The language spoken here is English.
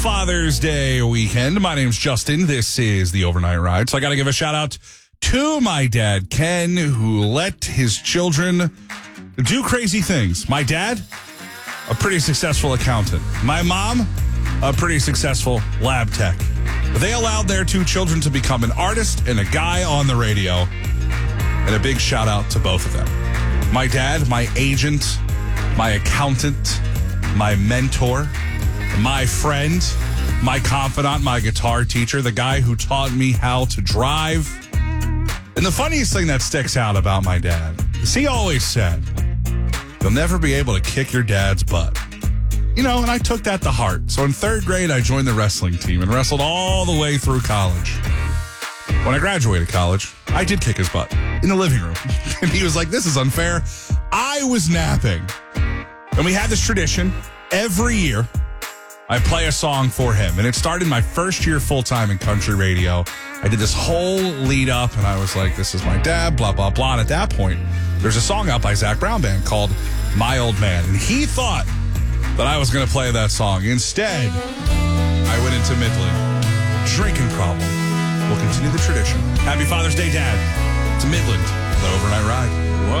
Father's Day weekend. My name's Justin. This is the Overnight Ride. So I got to give a shout out to my dad, Ken, who let his children do crazy things. My dad, a pretty successful accountant. My mom, a pretty successful lab tech. They allowed their two children to become an artist and a guy on the radio. And a big shout out to both of them. My dad, my agent, my accountant, my mentor, my friend, my confidant, my guitar teacher, the guy who taught me how to drive. And the funniest thing that sticks out about my dad is he always said, "You'll never be able to kick your dad's butt." You know, and I took that to heart. So in third grade, I joined the wrestling team and wrestled all the way through college. When I graduated college, I did kick his butt in the living room. And he was like, "This is unfair." I was napping. And we had this tradition every year. I play a song for him. And it started my first year full-time in country radio. I did this whole lead up, and I was like, this is my dad, blah, blah, blah. And at that point, there's a song out by Zach Brown Band called My Old Man. And he thought that I was going to play that song. Instead, I went into Midland. Drinking problem. We'll continue the tradition. Happy Father's Day, Dad. To Midland, the Overnight Ride. Whoa.